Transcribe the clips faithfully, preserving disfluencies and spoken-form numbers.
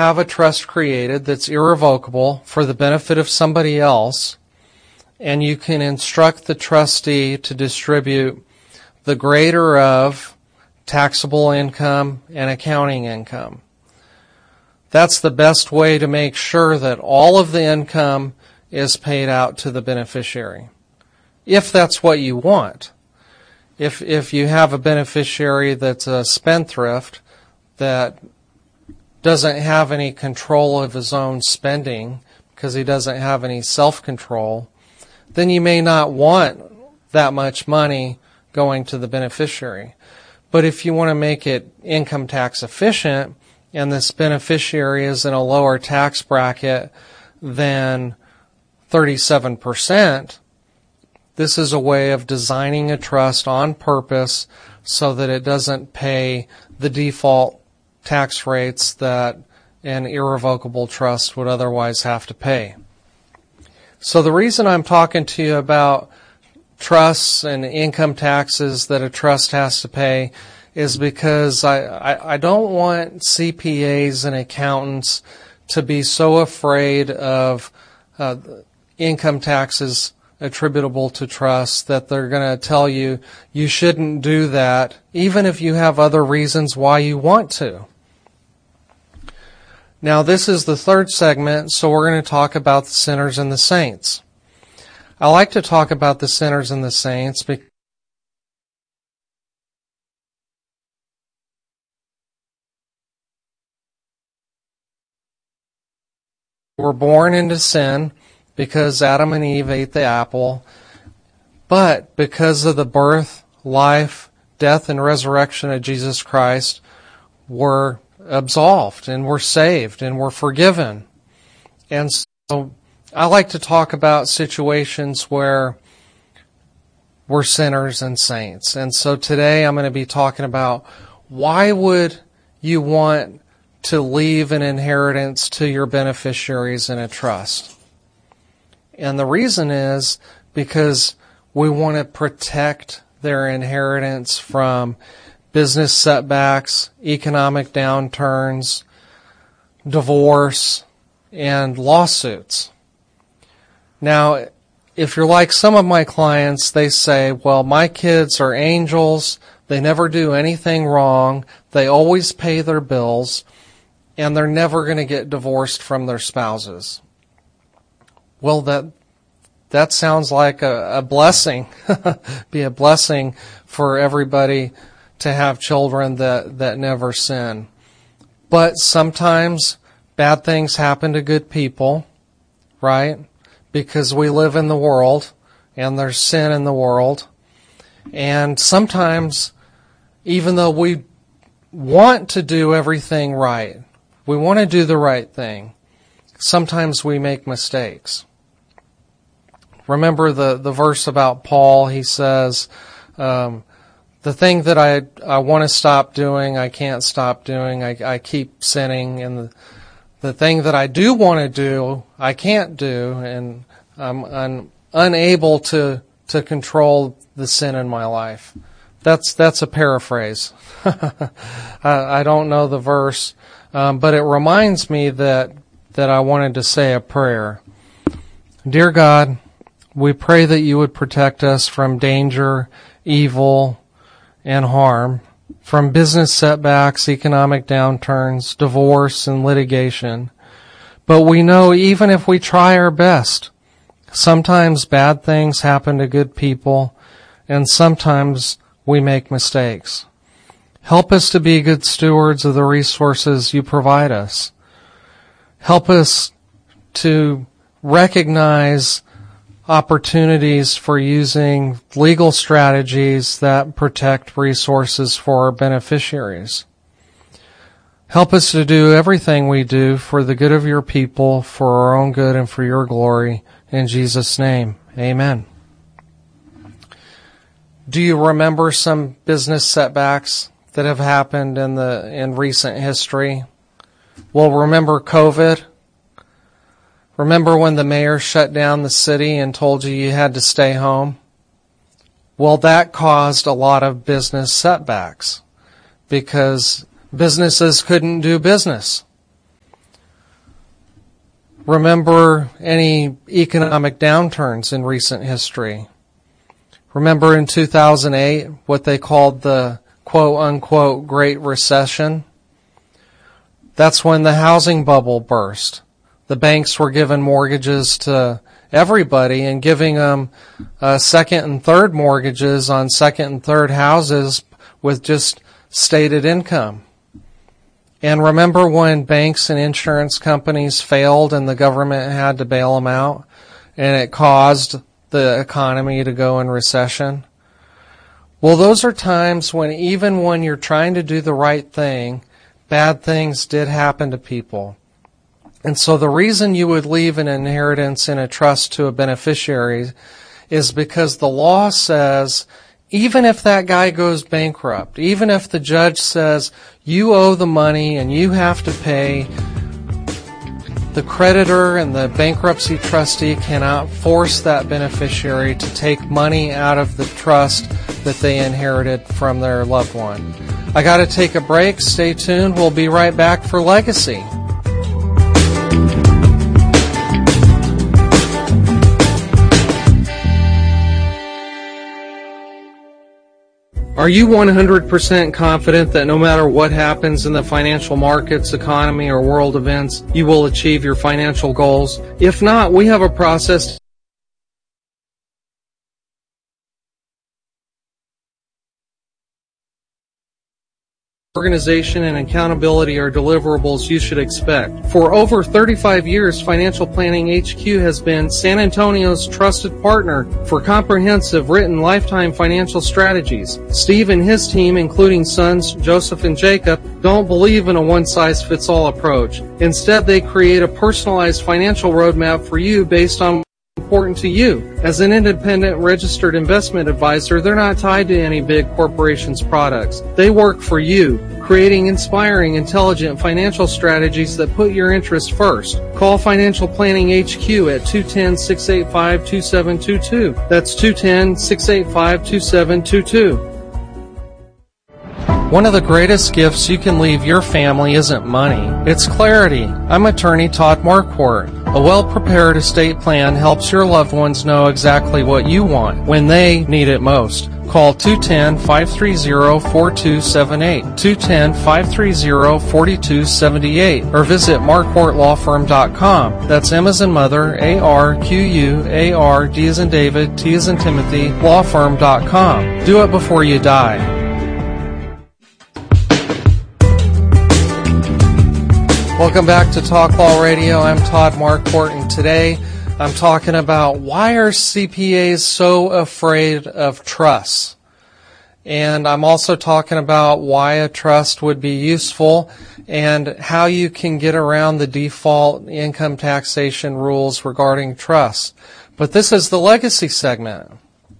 have a trust created that's irrevocable for the benefit of somebody else, and you can instruct the trustee to distribute the greater of taxable income and accounting income. That's the best way to make sure that all of the income is paid out to the beneficiary, if that's what you want. If if you have a beneficiary that's a spendthrift that doesn't have any control of his own spending because he doesn't have any self-control, then you may not want that much money going to the beneficiary. But if you want to make it income tax efficient and this beneficiary is in a lower tax bracket than thirty-seven percent, this is a way of designing a trust on purpose so that it doesn't pay the default tax rates that an irrevocable trust would otherwise have to pay. So the reason I'm talking to you about trusts and income taxes that a trust has to pay is because I, I, I don't want C P As and accountants to be so afraid of uh, income taxes attributable to trusts that they're going to tell you you shouldn't do that, even if you have other reasons why you want to. Now, this is the third segment, so we're going to talk about the sinners and the saints. I like to talk about the sinners and the saints because we're born into sin because Adam and Eve ate the apple, but because of the birth, life, death, and resurrection of Jesus Christ, we're absolved and we're saved and we're forgiven. And so I like to talk about situations where we're sinners and saints. And so today I'm going to be talking about why would you want to leave an inheritance to your beneficiaries in a trust? And the reason is because we want to protect their inheritance from business setbacks, economic downturns, divorce, and lawsuits. Now, if you're like some of my clients, they say, well, my kids are angels, they never do anything wrong, they always pay their bills, and they're never going to get divorced from their spouses. Well, that that sounds like a, a blessing, be a blessing for everybody to have children that, that never sin. But sometimes bad things happen to good people, right? Because we live in the world and there's sin in the world. And sometimes, even though we want to do everything right, we want to do the right thing, sometimes we make mistakes. Remember the, the verse about Paul, he says, um, the thing that I I want to stop doing, I can't stop doing. I, I keep sinning. And the, the thing that I do want to do, I can't do. And I'm, I'm unable to to control the sin in my life. That's that's a paraphrase. I, I don't know the verse, um, but it reminds me that that I wanted to say a prayer. Dear God, we pray that you would protect us from danger, evil, and harm, from business setbacks, economic downturns, divorce, and litigation. But we know even if we try our best, sometimes bad things happen to good people, and sometimes we make mistakes. Help us to be good stewards of the resources you provide us. Help us to recognize opportunities for using legal strategies that protect resources for our beneficiaries. Help us to do everything we do for the good of your people, for our own good and for your glory. In Jesus' name, amen. Do you remember some business setbacks that have happened in the in recent history? Well, remember COVID? Remember when the mayor shut down the city and told you you had to stay home? Well, that caused a lot of business setbacks because businesses couldn't do business. remember any economic downturns in recent history. Remember in two thousand eight what they called the quote-unquote Great Recession? That's when the housing bubble burst. The banks were giving mortgages to everybody and giving them uh, second and third mortgages on second and third houses with just stated income. And remember when banks and insurance companies failed and the government had to bail them out, and it caused the economy to go in recession? Well, those are times when even when you're trying to do the right thing, bad things did happen to people. And so the reason you would leave an inheritance in a trust to a beneficiary is because the law says even if that guy goes bankrupt, even if the judge says you owe the money and you have to pay, the creditor and the bankruptcy trustee cannot force that beneficiary to take money out of the trust that they inherited from their loved one. I got to take a break. Stay tuned. We'll be right back for Legacy. Are you one hundred percent confident that no matter what happens in the financial markets, economy, or world events, you will achieve your financial goals? If not, we have a process. Organization and accountability are deliverables you should expect. For over thirty-five years, Financial Planning H Q has been San Antonio's trusted partner for comprehensive written lifetime financial strategies. Steve and his team, including sons Joseph and Jacob, don't believe in a one-size-fits-all approach. Instead, they create a personalized financial roadmap for you based on important to you. As an independent registered investment advisor, they're not tied to any big corporation's products. They work for you, creating inspiring, intelligent financial strategies that put your interests first. Call Financial Planning H Q at two one zero, six eight five, two seven two two. That's two one zero, six eight five, two seven two two. One of the greatest gifts you can leave your family isn't money, it's clarity. I'm attorney Todd Marquardt. A well-prepared estate plan helps your loved ones know exactly what you want when they need it most. Call two one zero, five three zero, four two seven eight, two one zero, five three zero, four two seven eight, or visit marquardt law firm dot com. That's M as in mother, A R Q U A R D as in David, T as in Timothy, law firm dot com. Do it before you die. Welcome back to Talk Law Radio. I'm Todd Marquardt, and today I'm talking about why are C P As so afraid of trusts? And I'm also talking about why a trust would be useful and how you can get around the default income taxation rules regarding trusts. But this is the legacy segment.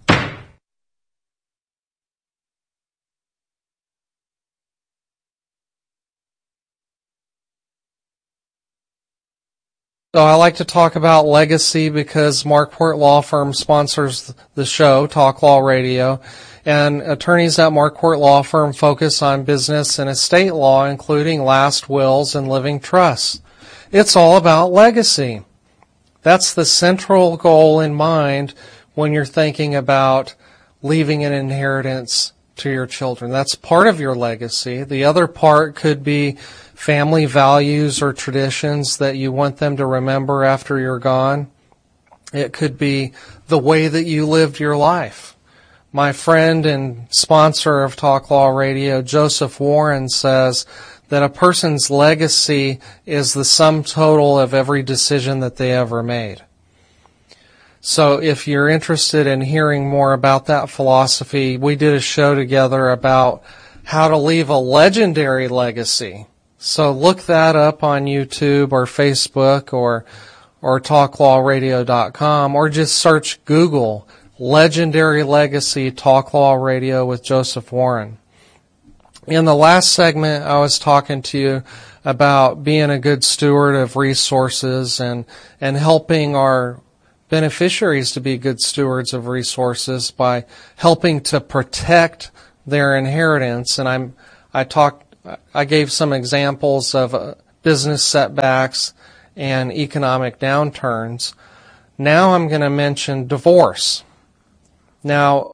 So I like to talk about legacy because Marquardt Law Firm sponsors the show, Talk Law Radio, and attorneys at Marquardt Law Firm focus on business and estate law, including last wills and living trusts. It's all about legacy. That's the central goal in mind when you're thinking about leaving an inheritance to your children. That's part of your legacy. The other part could be family values or traditions that you want them to remember after you're gone. It could be the way that you lived your life. My friend and sponsor of Talk Law Radio, Joseph Warren, says that a person's legacy is the sum total of every decision that they ever made. So if you're interested in hearing more about that philosophy, we did a show together about how to leave a legendary legacy. So look that up on YouTube or Facebook or or talk law radio dot com, or just search Google Legendary Legacy Talk Law Radio with Joseph Warren. In the last segment, I was talking to you about being a good steward of resources and and helping our beneficiaries to be good stewards of resources by helping to protect their inheritance. And I'm I talked I gave some examples of uh, business setbacks and economic downturns. Now I'm going to mention divorce. Now,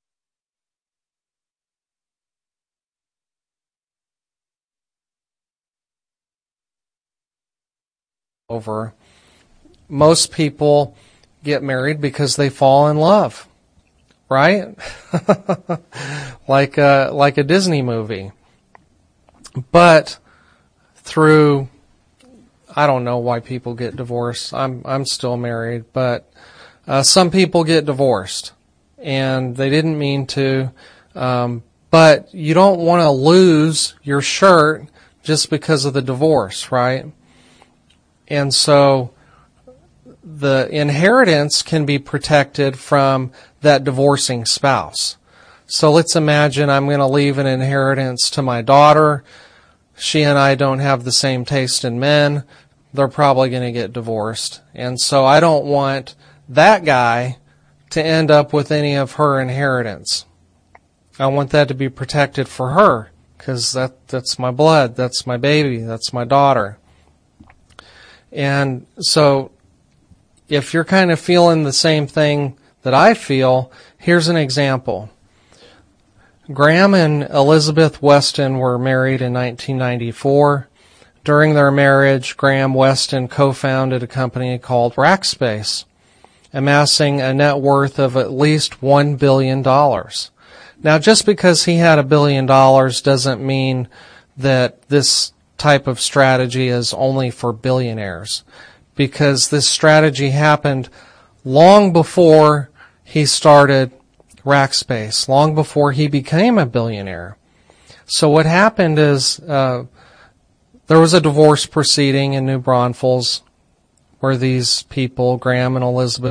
over, most people get married because they fall in love, right? like a, like a Disney movie. But through, I don't know why people get divorced. I'm I'm still married, but uh, some people get divorced, and they didn't mean to. Um, but you don't want to lose your shirt just because of the divorce, right? And so the inheritance can be protected from that divorcing spouse. So let's imagine I'm going to leave an inheritance to my daughter. She and I don't have the same taste in men. They're probably going to get divorced. And so I don't want that guy to end up with any of her inheritance. I want that to be protected for her, because that, that's my blood, that's my baby, that's my daughter. And so if you're kind of feeling the same thing that I feel, here's an example. Graham and Elizabeth Weston were married in nineteen ninety-four. During their marriage, Graham Weston co-founded a company called Rackspace, amassing a net worth of at least one billion dollars. Now, just because he had a billion dollars doesn't mean that this type of strategy is only for billionaires, because this strategy happened long before he started Rackspace, long before he became a billionaire. So what happened is uh, there was a divorce proceeding in New Braunfels where these people, Graham and Elizabeth,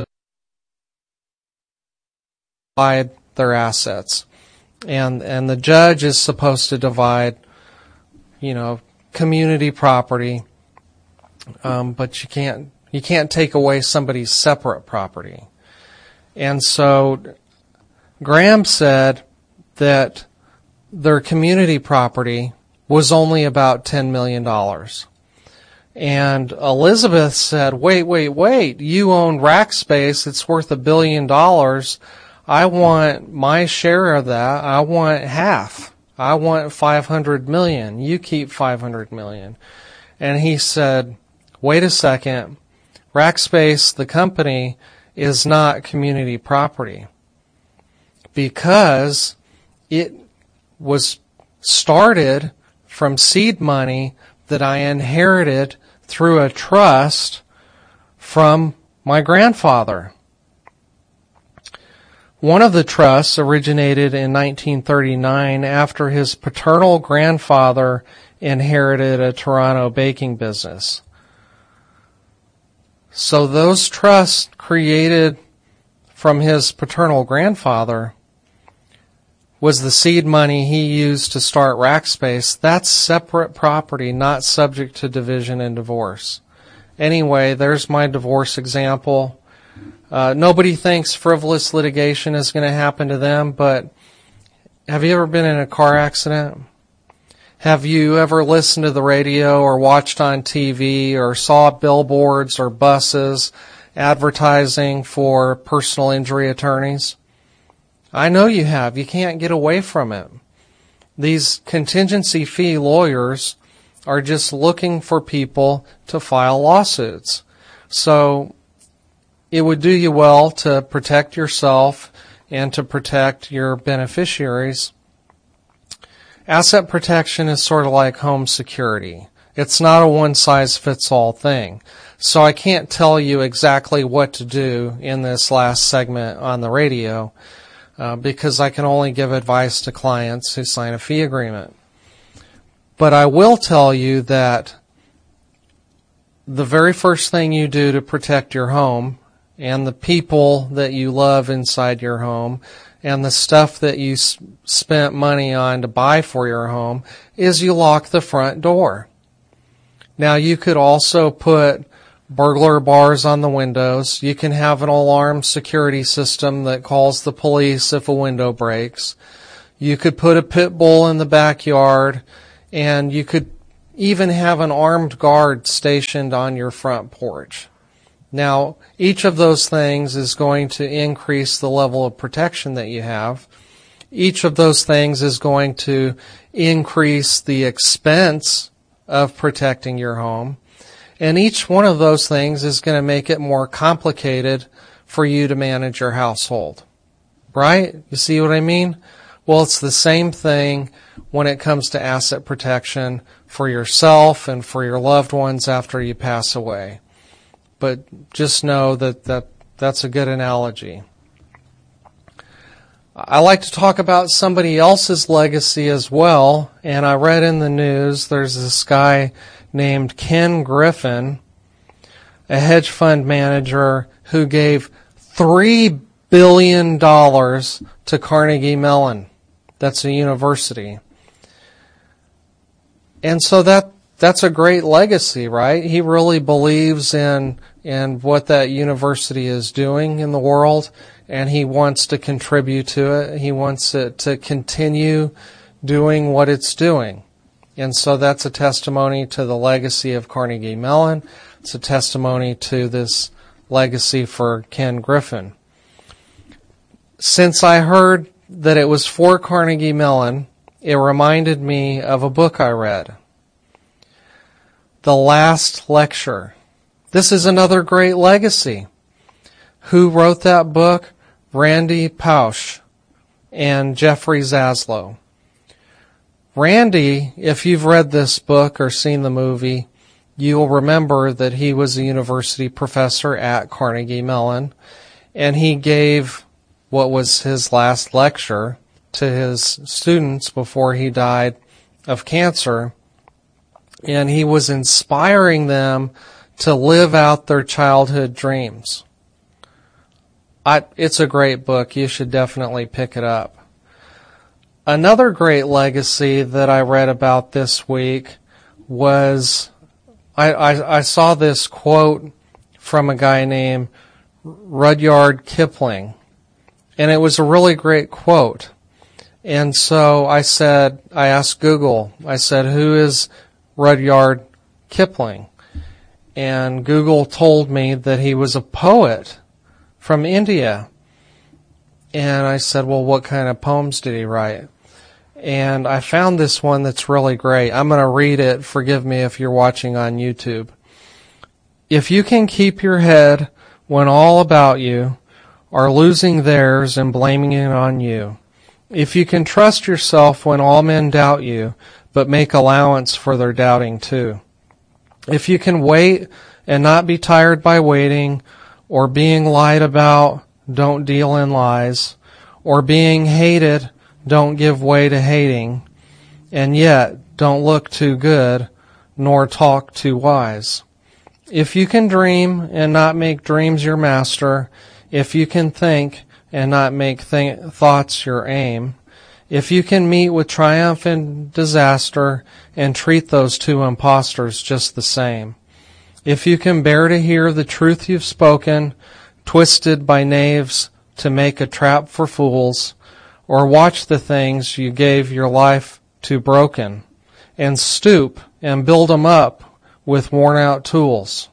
divide their assets. And and the judge is supposed to divide, you know, community property, um, but you can't you can't take away somebody's separate property. And so Graham said that their community property was only about ten million dollars. And Elizabeth said, wait, wait, wait, you own Rackspace, it's worth a billion dollars. I want my share of that. I want half. I want five hundred million. You keep five hundred million. And he said, wait a second, Rackspace, the company, is not community property, because it was started from seed money that I inherited through a trust from my grandfather. One of the trusts originated in nineteen thirty-nine after his paternal grandfather inherited a Toronto baking business. So those trusts created from his paternal grandfather was the seed money he used to start Rackspace. That's separate property, not subject to division and divorce. Anyway, there's my divorce example. Uh, nobody thinks frivolous litigation is going to happen to them, but have you ever been in a car accident? Have you ever listened to the radio or watched on T V or saw billboards or buses advertising for personal injury attorneys? I know you have. You can't get away from it. These contingency fee lawyers are just looking for people to file lawsuits. So it would do you well to protect yourself and to protect your beneficiaries. Asset protection is sort of like home security. It's not a one-size-fits-all thing. So I can't tell you exactly what to do in this last segment on the radio, Uh, because I can only give advice to clients who sign a fee agreement. But I will tell you that the very first thing you do to protect your home and the people that you love inside your home and the stuff that you s- spent money on to buy for your home is you lock the front door. Now, you could also put burglar bars on the windows. You can have an alarm security system that calls the police if a window breaks. You could put a pit bull in the backyard, and you could even have an armed guard stationed on your front porch. Now, each of those things is going to increase the level of protection that you have. Each of those things is going to increase the expense of protecting your home. And each one of those things is going to make it more complicated for you to manage your household. Right? You see what I mean? Well, it's the same thing when it comes to asset protection for yourself and for your loved ones after you pass away. But just know that, that that's a good analogy. I like to talk about somebody else's legacy as well, and I read in the news there's this guy named Ken Griffin, a hedge fund manager who gave three billion dollars to Carnegie Mellon. That's a university. And so that that's a great legacy, right? He really believes in in what that university is doing in the world, and he wants to contribute to it. He wants it to continue doing what it's doing. And so that's a testimony to the legacy of Carnegie Mellon. It's a testimony to this legacy for Ken Griffin. Since I heard that it was for Carnegie Mellon, it reminded me of a book I read. The Last Lecture. This is another great legacy. Who wrote that book? Randy Pausch and Jeffrey Zaslow. Randy, if you've read this book or seen the movie, you'll remember that he was a university professor at Carnegie Mellon, and he gave what was his last lecture to his students before he died of cancer, and he was inspiring them to live out their childhood dreams. I, it's a great book. You should definitely pick it up. Another great legacy that I read about this week was, I, I, I saw this quote from a guy named Rudyard Kipling, and it was a really great quote. And so I said, I asked Google, I said, who is Rudyard Kipling? And Google told me that he was a poet from India. And I said, well, what kind of poems did he write? And I found this one that's really great. I'm going to read it. Forgive me if you're watching on YouTube. If you can keep your head when all about you are losing theirs and blaming it on you, if you can trust yourself when all men doubt you, but make allowance for their doubting too, if you can wait and not be tired by waiting, or being lied about, don't deal in lies, or being hated, don't give way to hating, and yet don't look too good, nor talk too wise. If you can dream and not make dreams your master, if you can think and not make th- thoughts your aim, if you can meet with triumph and disaster and treat those two impostors just the same, if you can bear to hear the truth you've spoken, twisted by knaves to make a trap for fools, or watch the things you gave your life to broken, and stoop and build 'em up with worn-out tools.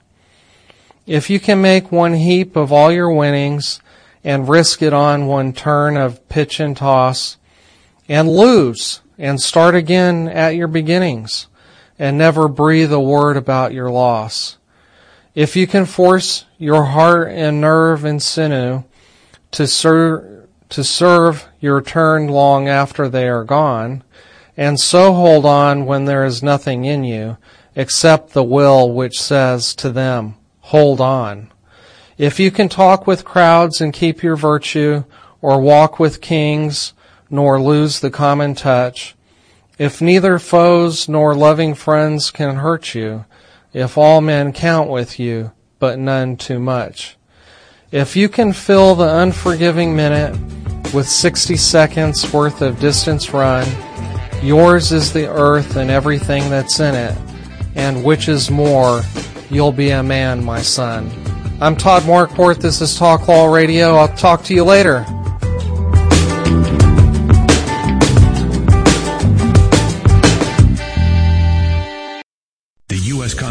If you can make one heap of all your winnings and risk it on one turn of pitch and toss, and lose and start again at your beginnings, and never breathe a word about your loss. If you can force your heart and nerve and sinew to serve, to serve your turn long after they are gone, and so hold on when there is nothing in you except the will which says to them, hold on. If you can talk with crowds and keep your virtue, or walk with kings, nor lose the common touch, if neither foes nor loving friends can hurt you, if all men count with you, but none too much, if you can fill the unforgiving minute with sixty seconds worth of distance run, yours is the earth and everything that's in it, and which is more, you'll be a man, my son. I'm Todd Markport. This is Talk Law Radio. I'll talk to you later.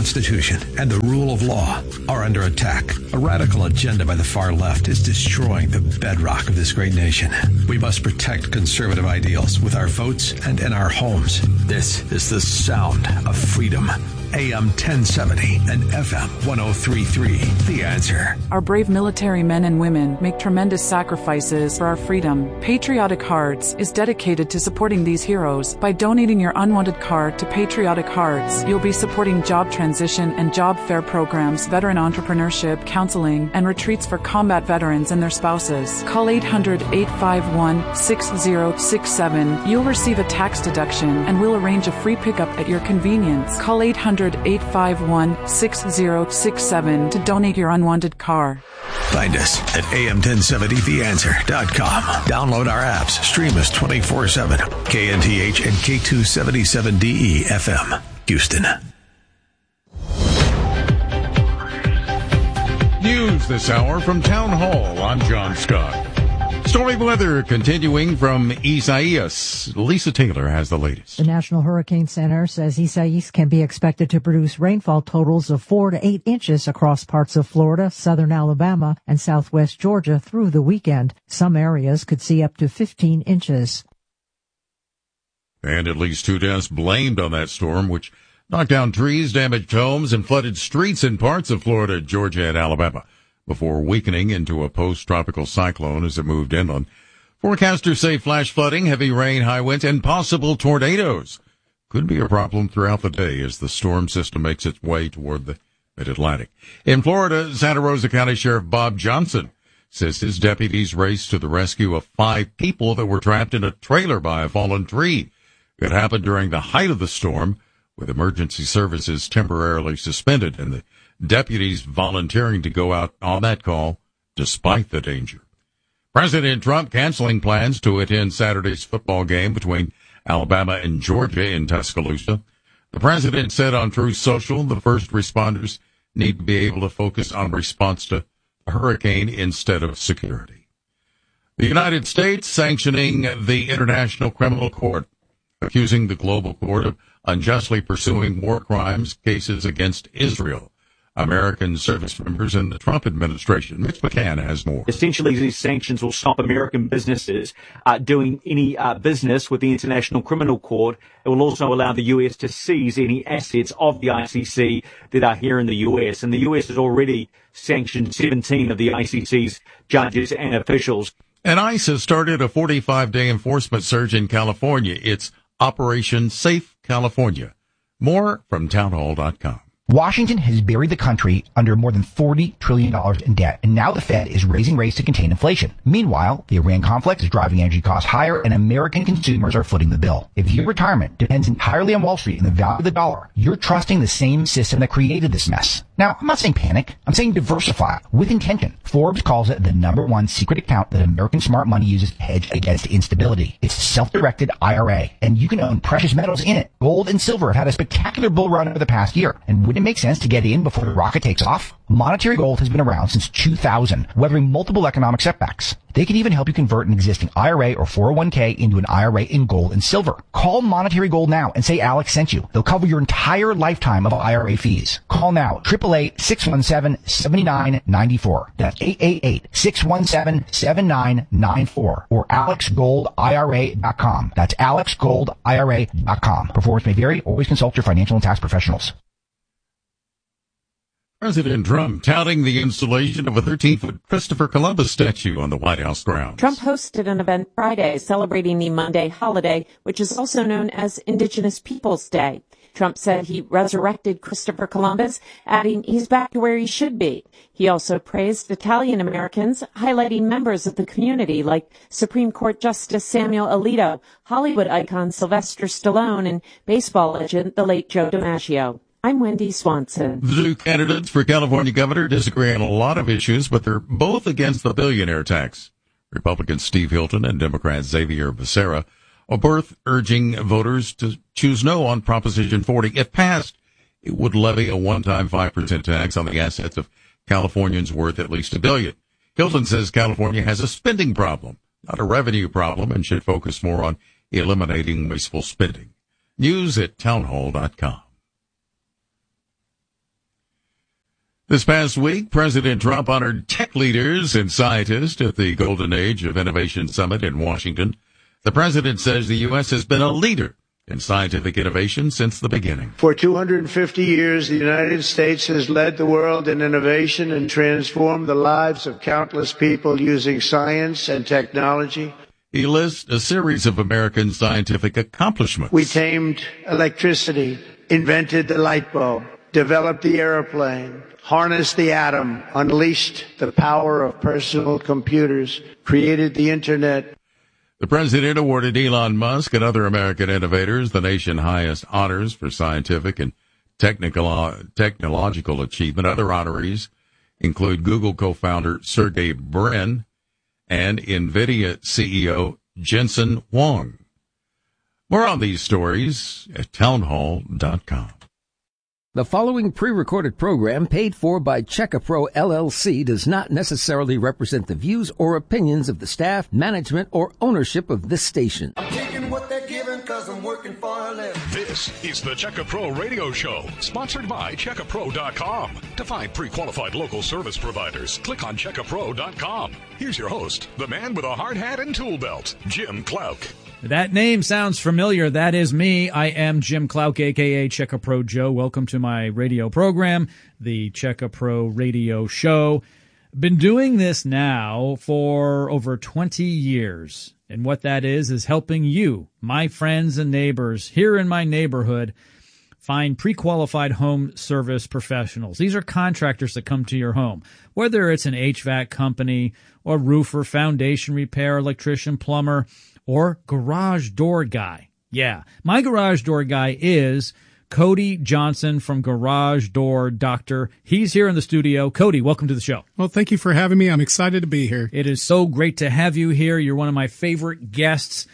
Constitution and the rule of law are under attack. A radical agenda by the far left is destroying the bedrock of this great nation. We must protect conservative ideals with our votes and in our homes. This is the sound of freedom. A M ten seventy and F M one oh three point three. The Answer. Our brave military men and women make tremendous sacrifices for our freedom. Patriotic Hearts is dedicated to supporting these heroes. By donating your unwanted card to Patriotic Hearts, you'll be supporting job transition and job fair programs, veteran entrepreneurship, counseling, and retreats for combat veterans and their spouses. Call eight hundred, eight five one, six zero six seven. You'll receive a tax deduction and we'll arrange a free pickup at your convenience. Call eight hundred, eight five one, six zero six seven to donate your unwanted car. Find us at A M ten seventy the answer dot com. Download our apps. Stream us twenty-four seven. K N T H and K two seventy-seven D E F M. Houston. News this hour from Town Hall. I'm John Scott. Stormy weather continuing from Isaias. Lisa Taylor has the latest. The National Hurricane Center says Isaias can be expected to produce rainfall totals of four to eight inches across parts of Florida, southern Alabama, and southwest Georgia through the weekend. Some areas could see up to fifteen inches. And at least two deaths blamed on that storm, which knocked down trees, damaged homes, and flooded streets in parts of Florida, Georgia, and Alabama, before weakening into a post-tropical cyclone as it moved inland. Forecasters say flash flooding, heavy rain, high winds, and possible tornadoes could be a problem throughout the day as the storm system makes its way toward the mid-Atlantic. In Florida, Santa Rosa County Sheriff Bob Johnson says his deputies raced to the rescue of five people that were trapped in a trailer by a fallen tree. It happened during the height of the storm, with emergency services temporarily suspended and the deputies volunteering to go out on that call despite the danger. President Trump canceling plans to attend Saturday's football game between Alabama and Georgia in Tuscaloosa. The president said on Truth Social the first responders need to be able to focus on response to a hurricane instead of security. The United States sanctioning the International Criminal Court, accusing the global court of unjustly pursuing war crimes cases against Israel. American service members in the Trump administration. Mitch McCann has more. Essentially, these sanctions will stop American businesses uh, doing any uh, business with the International Criminal Court. It will also allow the U S to seize any assets of the I C C that are here in the U S. And the U S has already sanctioned seventeen of the I C C's judges and officials. And ICE has started a forty-five day enforcement surge in California. It's Operation Safe California. More from townhall dot com. Washington has buried the country under more than forty trillion dollars in debt, and now the Fed is raising rates to contain inflation. Meanwhile, the Iran conflict is driving energy costs higher, and American consumers are footing the bill. If your retirement depends entirely on Wall Street and the value of the dollar, you're trusting the same system that created this mess. Now, I'm not saying panic. I'm saying diversify with intention. Forbes calls it the number one secret account that American smart money uses to hedge against instability. It's a self-directed I R A, and you can own precious metals in it. Gold and silver have had a spectacular bull run over the past year, and wouldn't it make sense to get in before the rocket takes off? Monetary Gold has been around since two thousand, weathering multiple economic setbacks. They can even help you convert an existing I R A or four oh one k into an I R A in gold and silver. Call Monetary Gold now and say Alex sent you. They'll cover your entire lifetime of I R A fees. Call now, eight eight eight, six one seven, seven nine nine four. That's eight eight eight, six one seven, seven nine nine four or alex gold I R A dot com. That's alex gold I R A dot com. Performance may vary. Always consult your financial and tax professionals. President Trump touting the installation of a thirteen-foot Christopher Columbus statue on the White House grounds. Trump hosted an event Friday celebrating the Monday holiday, which is also known as Indigenous Peoples Day. Trump said he resurrected Christopher Columbus, adding he's back to where he should be. He also praised Italian Americans, highlighting members of the community like Supreme Court Justice Samuel Alito, Hollywood icon Sylvester Stallone, and baseball legend the late Joe DiMaggio. I'm Wendy Swanson. The two candidates for California governor disagree on a lot of issues, but they're both against the billionaire tax. Republican Steve Hilton and Democrat Xavier Becerra are both urging voters to choose no on Proposition forty. If passed, it would levy a one-time five percent tax on the assets of Californians worth at least a billion. Hilton says California has a spending problem, not a revenue problem, and should focus more on eliminating wasteful spending. News at townhall dot com. This past week, President Trump honored tech leaders and scientists at the Golden Age of Innovation Summit in Washington. The president says the U S has been a leader in scientific innovation since the beginning. For two hundred fifty years, the United States has led the world in innovation and transformed the lives of countless people using science and technology. He lists a series of American scientific accomplishments. We tamed electricity, invented the light bulb, developed the airplane, harnessed the atom, unleashed the power of personal computers, created the internet. The president awarded Elon Musk and other American innovators the nation's highest honors for scientific and technical, technological achievement. Other honorees include Google co-founder Sergey Brin and NVIDIA C E O Jensen Huang. More on these stories at townhall dot com. The following pre-recorded program paid for by Checkapro L L C does not necessarily represent the views or opinions of the staff, management, or ownership of this station. I'm taking what they're giving because I'm working for a living. This is the Checkapro Radio Show, sponsored by Checkapro dot com. To find pre-qualified local service providers, click on Checkapro dot com. Here's your host, the man with a hard hat and tool belt, Jim Clouk. That name sounds familiar. That is me. I am Jim Clouk, a k a. Checkapro Joe. Welcome to my radio program, the Checkapro Radio Show. Been doing this now for over twenty years. And what that is, is helping you, my friends and neighbors here in my neighborhood, find pre-qualified home service professionals. These are contractors that come to your home, whether it's an H V A C company or roofer, foundation repair, electrician, plumber, or garage door guy. Yeah, my garage door guy is Cody Johnson from Garage Door Doctor. He's here in the studio. Cody, welcome to the show. Well, thank you for having me. I'm excited to be here. It is so great to have you here. You're one of my favorite guests.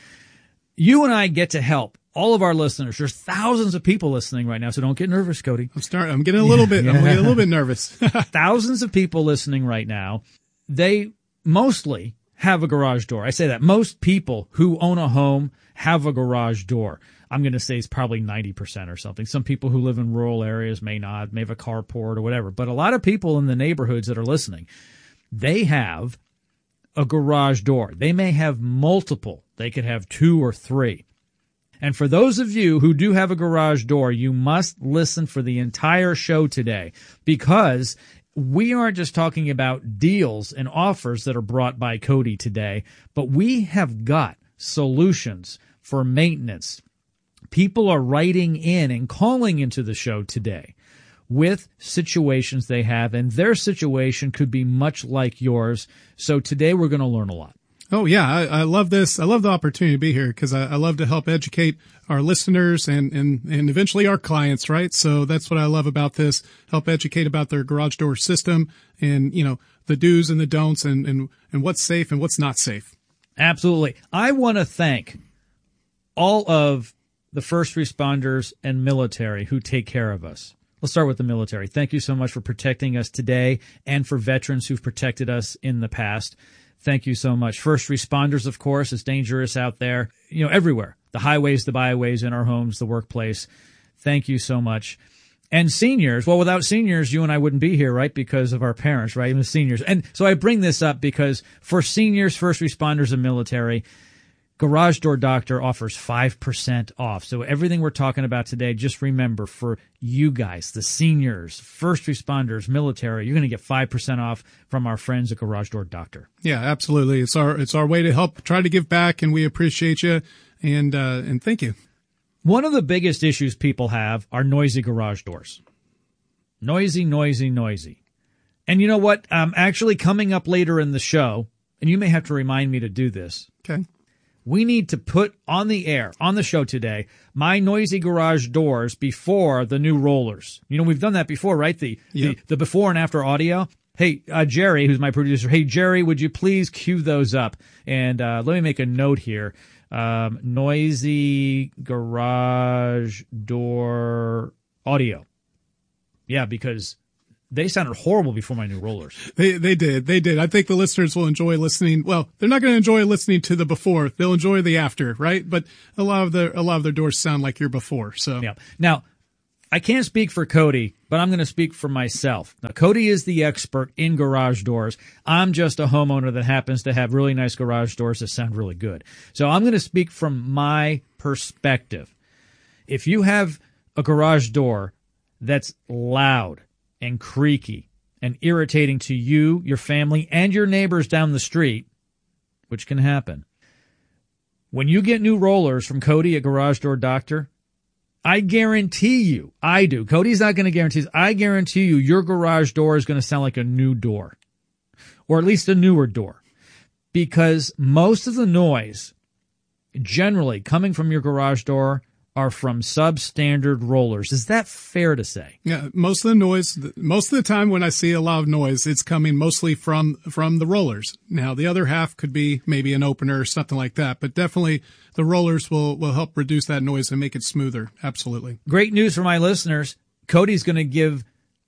You and I get to help all of our listeners. There's thousands of people listening right now, so don't get nervous, Cody. I'm starting. I'm getting a little bit. Yeah. I'm getting a little bit nervous. Thousands of people listening right now. They mostly have a garage door. I say that. Most people who own a home have a garage door. I'm going to say it's probably ninety percent or something. Some people who live in rural areas may not, may have a carport or whatever. But a lot of people in the neighborhoods that are listening, they have a garage door. They may have multiple. They could have two or three. And for those of you who do have a garage door, you must listen for the entire show today, because we aren't just talking about deals and offers that are brought by Cody today, but we have got solutions for maintenance. People are writing in and calling into the show today with situations they have, and their situation could be much like yours. So today we're going to learn a lot. Oh, yeah. I, I love this. I love the opportunity to be here because I, I love to help educate our listeners and, and, and eventually our clients, right? So that's what I love about this, help educate about their garage door system and, you know, the do's and the don'ts and, and, and what's safe and what's not safe. Absolutely. I want to thank all of the first responders and military who take care of us. Let's start with the military. Thank you so much for protecting us today and for veterans who've protected us in the past. Thank you so much. First responders, of course, it's dangerous out there, you know, everywhere. The highways, the byways, in our homes, the workplace. Thank you so much. And seniors, well, without seniors, you and I wouldn't be here, right? Because of our parents, right? Even seniors. And so I bring this up because for seniors, first responders, and military, Garage Door Doctor offers five percent off. So everything we're talking about today, just remember, for you guys, the seniors, first responders, military, you're going to get five percent off from our friends at Garage Door Doctor. Yeah, absolutely. It's our it's our way to help try to give back, and we appreciate you, and uh, and thank you. One of the biggest issues people have are noisy garage doors. Noisy, noisy, noisy. And you know what? Um, actually, coming up later in the show, and you may have to remind me to do this. Okay. We need to put on the air, on the show today, my noisy garage doors before the new rollers. You know, we've done that before, right? The yep. the, the before and after audio. Hey, uh, Jerry, who's my producer. Hey, Jerry, would you please cue those up? And uh, let me make a note here. Um, noisy garage door audio. Yeah, because they sounded horrible before my new rollers. They they did. They did. I think the listeners will enjoy listening. Well, they're not going to enjoy listening to the before. They'll enjoy the after, right? But a lot of their a lot of their doors sound like your before. So yeah. Now, I can't speak for Cody, but I'm going to speak for myself. Now, Cody is the expert in garage doors. I'm just a homeowner that happens to have really nice garage doors that sound really good. So I'm going to speak from my perspective. If you have a garage door that's loud and creaky and irritating to you, your family, and your neighbors down the street, which can happen, when you get new rollers from Cody at Garage Door Doctor, I guarantee you, I do. Cody's not going to guarantee this. I guarantee you your garage door is going to sound like a new door, or at least a newer door, because most of the noise generally coming from your garage door are from substandard rollers. Is that fair to say? Yeah, most of the noise, most of the time when I see a loud noise, it's coming mostly from from the rollers. Now, the other half could be maybe an opener or something like that, but definitely the rollers will, will help reduce that noise and make it smoother. Absolutely. Great news for my listeners. Cody's going to give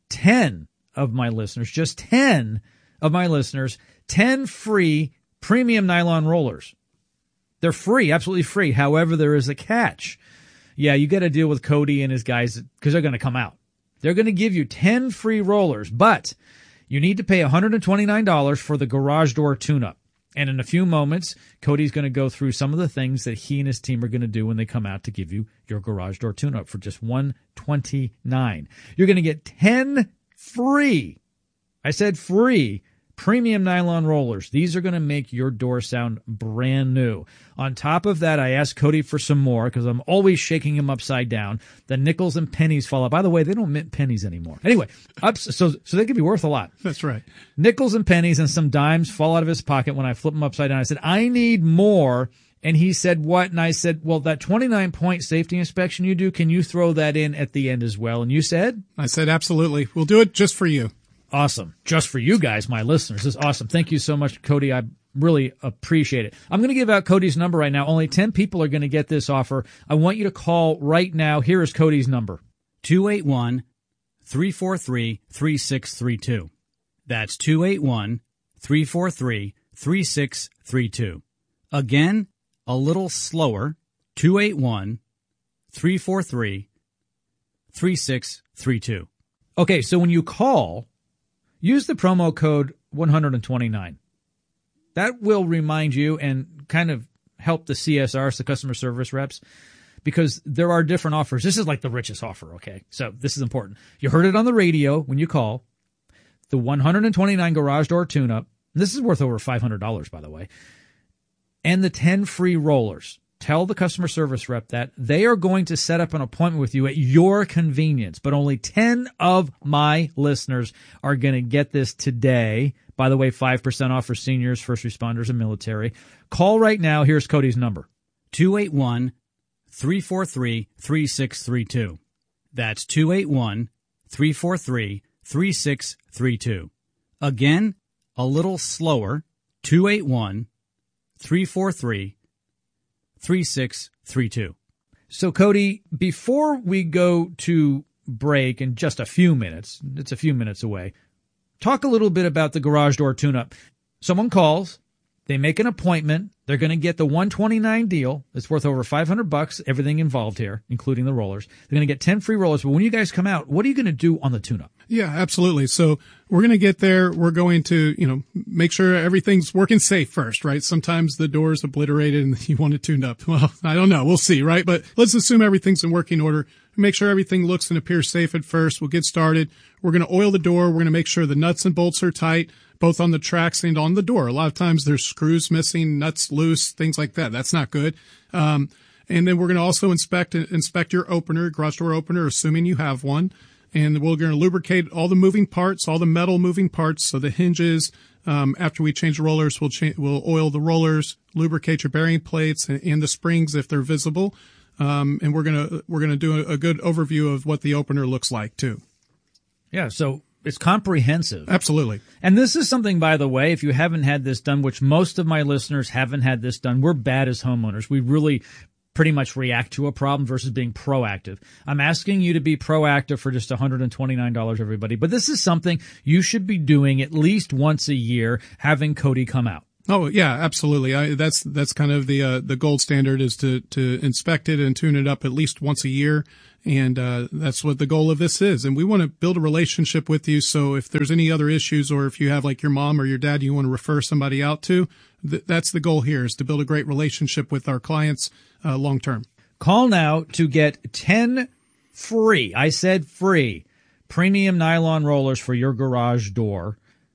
ten of my listeners, just ten of my listeners, ten free premium nylon rollers. They're free, absolutely free. However, there is a catch. Yeah, you got to deal with Cody and his guys because they're going to come out. They're going to give you ten free rollers, but you need to pay one hundred twenty-nine dollars for the garage door tune-up. And in a few moments, Cody's going to go through some of the things that he and his team are going to do when they come out to give you your garage door tune-up for just one hundred twenty-nine dollars. You're going to get ten free, I said free, premium nylon rollers. These are going to make your door sound brand new. On top of that, I asked Cody for some more because I'm always shaking him upside down. The nickels and pennies fall out. By the way, they don't mint pennies anymore. Anyway, ups, so so they could be worth a lot. That's right. Nickels and pennies and some dimes fall out of his pocket when I flip them upside down. I said, I need more. And he said, what? And I said, well, that twenty-nine point safety inspection you do, can you throw that in at the end as well? And you said? I said, absolutely. We'll do it just for you. Awesome. Just for you guys, my listeners. This is awesome. Thank you so much, Cody. I really appreciate it. I'm going to give out Cody's number right now. Only ten people are going to get this offer. I want you to call right now. Here is Cody's number. two eight one, three four three, three six three two. That's two eight one, three four three, three six three two. Again, a little slower. two eight one, three four three, three six three two. Okay, so when you call, use the promo code one hundred twenty-nine. That will remind you and kind of help the C S Rs, the customer service reps, because there are different offers. This is like the richest offer, okay? So this is important. You heard it on the radio when you call. The one hundred twenty-nine garage door tune-up. This is worth over five hundred dollars, by the way. And the ten free rollers. Tell the customer service rep that they are going to set up an appointment with you at your convenience, but only ten of my listeners are going to get this today. By the way, five percent off for seniors, first responders, and military. Call right now. Here's Cody's number. two eight one, three four three, three six three two. That's two eight one, three four three, three six three two. Again, a little slower. two eight one, three four three, three six three two. So, Cody, before we go to break in just a few minutes, it's a few minutes away, talk a little bit about the garage door tune-up. Someone calls, they make an appointment, they're going to get the one hundred twenty-nine deal. It's worth over five hundred bucks, everything involved here, including the rollers. They're going to get ten free rollers. But when you guys come out, what are you going to do on the tune-up? Yeah, absolutely. So we're going to get there. We're going to, you know, make sure everything's working safe first, right? Sometimes the door's obliterated and you want it tuned up. Well, I don't know. We'll see, right? But let's assume everything's in working order. Make sure everything looks and appears safe at first. We'll get started. We're going to oil the door. We're going to make sure the nuts and bolts are tight, both on the tracks and on the door. A lot of times there's screws missing, nuts loose, things like that. That's not good. Um, and then we're going to also inspect inspect your opener, garage door opener, assuming you have one. And we're going to lubricate all the moving parts, all the metal moving parts. So the hinges, um, after we change the rollers, we'll cha- we'll oil the rollers, lubricate your bearing plates and, and the springs if they're visible. Um, and we're going to, we're going to do a, a good overview of what the opener looks like too. Yeah. So it's comprehensive. Absolutely. And this is something, by the way, if you haven't had this done, which most of my listeners haven't had this done, we're bad as homeowners. We really pretty much react to a problem versus being proactive. I'm asking you to be proactive for just one hundred twenty-nine dollars, everybody. But this is something you should be doing at least once a year, having Cody come out. Oh yeah, absolutely. I, that's that's kind of the uh, the gold standard is to to inspect it and tune it up at least once a year. And uh, that's what the goal of this is. And we want to build a relationship with you. So if there's any other issues, or if you have like your mom or your dad you want to refer somebody out to, th- that's the goal here, is to build a great relationship with our clients uh, long term. Call now to get ten free, I said free, premium nylon rollers for your garage door.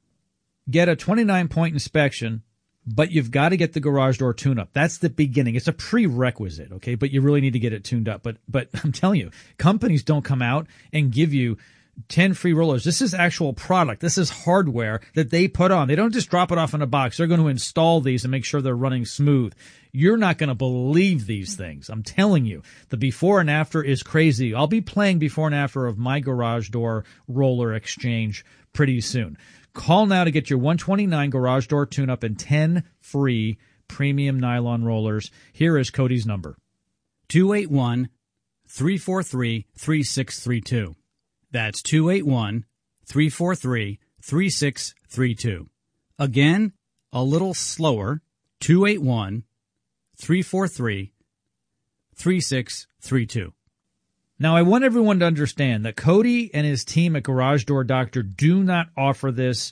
Get a twenty-nine point inspection, but you've got to get the garage door tune-up. That's the beginning. It's a prerequisite, okay? But you really need to get it tuned up. But but I'm telling you, companies don't come out and give you ten free rollers. This is actual product. This is hardware that they put on. They don't just drop it off in a box. They're going to install these and make sure they're running smooth. You're not going to believe these things. I'm telling you, the before and after is crazy. I'll be playing before and after of my garage door roller exchange pretty soon. Call now to get your one twenty-nine garage door tune-up and ten free premium nylon rollers. Here is Cody's number. two eight one, three four three, three six three two. That's two eight one, three four three, three six three two. Again, a little slower, two eight one, three four three, three six three two. Now, I want everyone to understand that Cody and his team at Garage Door Doctor do not offer this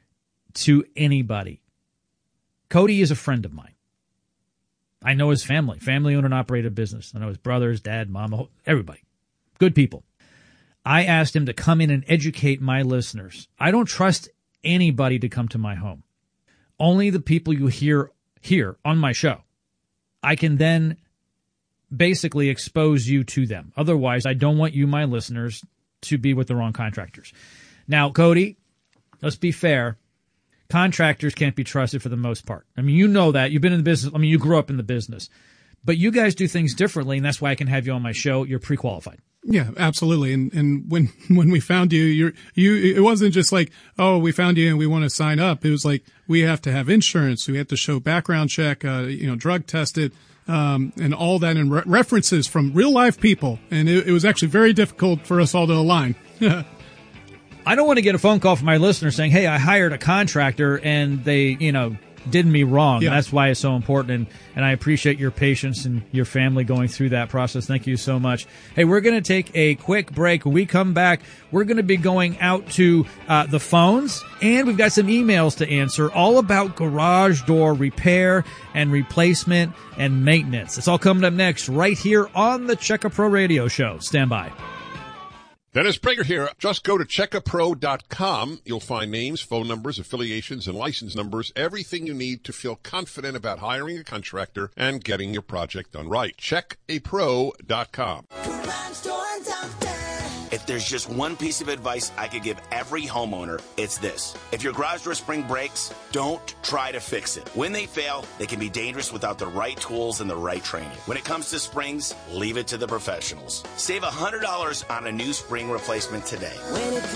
to anybody. Cody is a friend of mine. I know his family, family owned and operated business. I know his brothers, dad, mom, everybody. Good people. I asked him to come in and educate my listeners. I don't trust anybody to come to my home. Only the people you hear here on my show. I can then basically expose you to them. Otherwise, I don't want you, my listeners, to be with the wrong contractors. Now, Cody, let's be fair. Contractors can't be trusted for the most part. I mean, you know that. You've been in the business. I mean, you grew up in the business. But you guys do things differently, and that's why I can have you on my show. You're pre-qualified. Yeah, absolutely. And and when when we found you, you you it wasn't just like, oh, we found you and we want to sign up. It was like, we have to have insurance. We have to show background check, uh, you know, drug tested. Um, and all that, and re- references from real life people. And it, it was actually very difficult for us all to align. I don't want to get a phone call from my listener saying, hey, I hired a contractor and they, you know, did me wrong. Yeah. That's why it's so important. And, and I appreciate your patience and your family going through that process. Thank you so much. Hey, we're going to take a quick break. When we come back, we're going to be going out to uh, the phones, and we've got some emails to answer all about garage door repair and replacement and maintenance. It's all coming up next right here on the Checka Pro Radio Show. Stand by. Dennis Prager here. Just go to checka pro dot com. You'll find names, phone numbers, affiliations, and license numbers, everything you need to feel confident about hiring a contractor and getting your project done right. check a pro dot com. If there's just one piece of advice I could give every homeowner, it's this. If your garage door spring breaks, don't try to fix it. When they fail, they can be dangerous without the right tools and the right training. When it comes to springs, leave it to the professionals. Save one hundred dollars on a new spring replacement today.